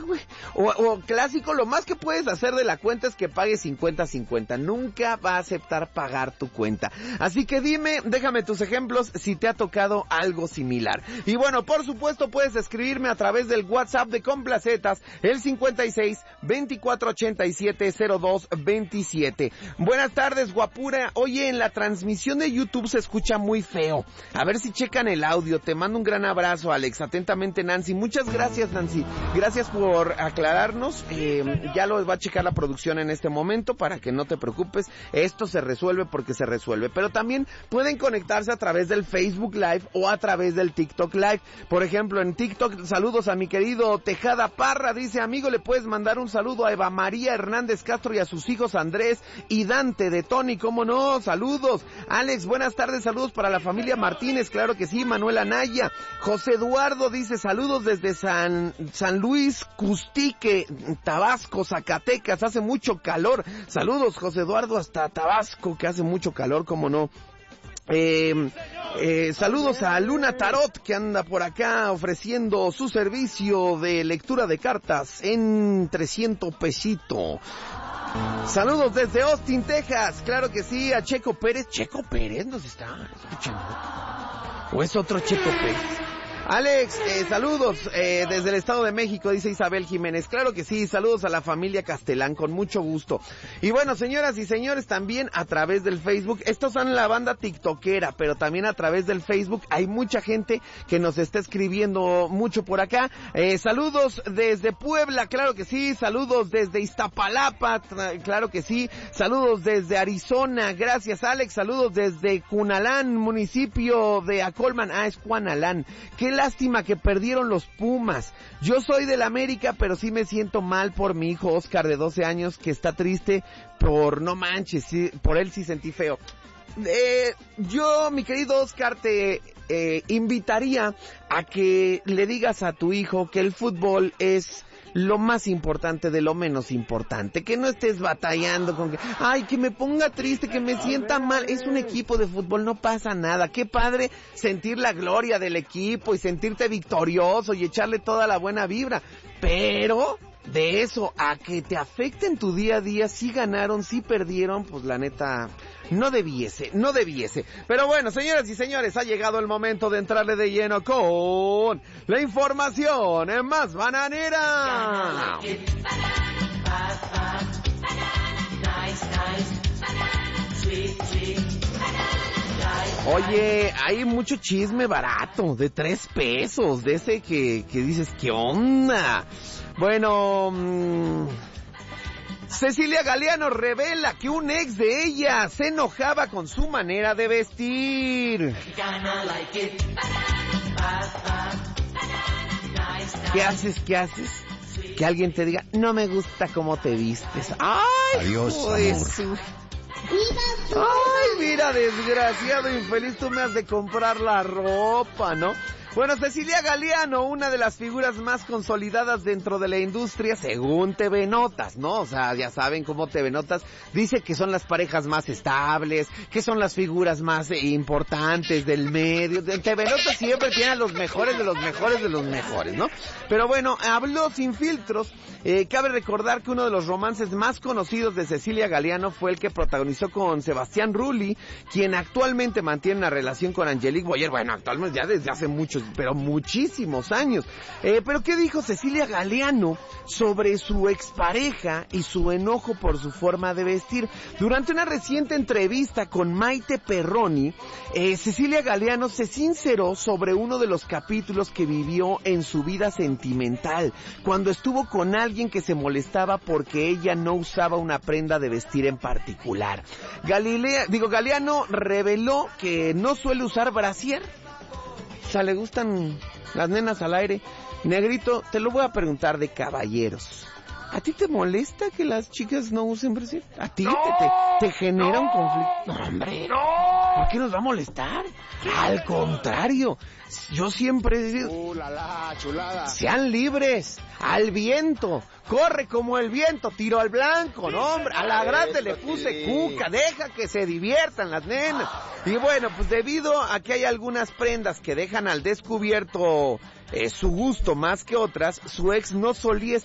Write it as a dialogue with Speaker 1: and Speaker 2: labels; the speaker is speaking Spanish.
Speaker 1: güey. O clásico, lo más que puedes hacer de la cuenta es que pagues 50-50. Nunca va a aceptar pagar tu cuenta. Así que dime, déjame tus ejemplos si te ha tocado algo similar. Y bueno, por supuesto puedes escribirme a través del WhatsApp de Complacetas, el 56-2487-0227. Buenas tardes, guapura. Oye, en la transmisión de YouTube se escucha muy feo. A ver si checan el audio. Te mando un gran abrazo, Alex. Atentamente, Nancy. Muchas gracias, Nancy. Gracias por aclararnos. Ya lo va a checar la producción en este momento para que no te preocupes. Esto se resuelve porque se resuelve. Pero también pueden conectarse a través del Facebook Live o a través del TikTok Live. Por ejemplo, en TikTok, saludos a mi querido Tejada Parra. Dice, amigo, le puedes mandar un saludo a Eva María Hernández Castro y a sus hijos Andrés y Dante de Tony. ¿Cómo no? Saludos. Alex, buenas tardes. Saludos para la familia Martínez. Claro que sí. Manuel Anaya. José Eduardo dice, saludos desde San Luis Custique, Tabasco, Zacatecas. Hace mucho calor. Saludos, José Eduardo, hasta Tabasco, que hace mucho calor, ¿cómo no? Saludos a Luna Tarot, que anda por acá ofreciendo su servicio de lectura de cartas en 300 pesitos. Saludos desde Austin, Texas. Claro que sí, a Checo Pérez. Checo Pérez nos está escuchando. ¿O es otro Checo Pérez? Alex, saludos desde el Estado de México, dice Isabel Jiménez. Claro que sí, saludos a la familia Castelán, con mucho gusto. Y bueno, señoras y señores, también a través del Facebook, estos son la banda tiktokera, pero también a través del Facebook hay mucha gente que nos está escribiendo mucho por acá. Saludos desde Puebla, claro que sí, saludos desde Iztapalapa, claro que sí, saludos desde Arizona, gracias Alex, saludos desde Cunalán, municipio de Acolman, es Cuanalán. Qué lástima que perdieron los Pumas. Yo soy del América, pero sí me siento mal por mi hijo Oscar de 12 años, que está triste por, no manches, sí, por él sí sentí feo. Yo, mi querido Oscar, te invitaría a que le digas a tu hijo que el fútbol es lo más importante de lo menos importante, que no estés batallando con que, ay, que me ponga triste, que me sienta mal. Es un equipo de fútbol, no pasa nada. Qué padre sentir la gloria del equipo y sentirte victorioso y echarle toda la buena vibra, pero de eso a que te afecte en tu día a día, si ganaron, si perdieron, pues la neta, no debiese. Pero bueno, señoras y señores, ha llegado el momento de entrarle de lleno con la información más bananera. Oye, hay mucho chisme barato, de 3 pesos, de ese que dices, ¿qué onda? Bueno, Cecilia Galeano revela que un ex de ella se enojaba con su manera de vestir. ¿Qué haces? Que alguien te diga, no me gusta cómo te vistes. ¡Ay!
Speaker 2: Adiós, amor.
Speaker 1: Ay, mira, desgraciado infeliz, tú me has de comprar la ropa, ¿no? Bueno, Cecilia Galeano, una de las figuras más consolidadas dentro de la industria, según TV Notas, ¿no? O sea, ya saben cómo TV Notas dice que son las parejas más estables, que son las figuras más importantes del medio. TV Notas siempre tiene a los mejores de los mejores de los mejores, ¿no? Pero bueno, habló sin filtros. Cabe recordar que uno de los romances más conocidos de Cecilia Galeano fue el que protagonizó con Sebastián Rulli, quien actualmente mantiene una relación con Angelique Boyer. Bueno, actualmente ya desde hace muchísimos años. Pero ¿qué dijo Cecilia Galeano sobre su expareja y su enojo por su forma de vestir? Durante una reciente entrevista con Maite Perroni, Cecilia Galeano se sinceró sobre uno de los capítulos que vivió en su vida sentimental, cuando estuvo con alguien que se molestaba porque ella no usaba una prenda de vestir en particular. Galeano reveló que no suele usar brasier. O sea, le gustan las nenas al aire. Negrito, te lo voy a preguntar de caballeros. ¿A ti te molesta que las chicas no usen brasier? ¿A ti te genera un conflicto? No, hombre. ¿Por qué nos va a molestar? Al contrario, yo siempre digo,
Speaker 2: chulada.
Speaker 1: Sean libres, al viento, corre como el viento, tiro al blanco, no, hombre, a la grande le puse cuca, deja que se diviertan las nenas. Y bueno, pues debido a que hay algunas prendas que dejan al descubierto su gusto más que otras, su ex no solía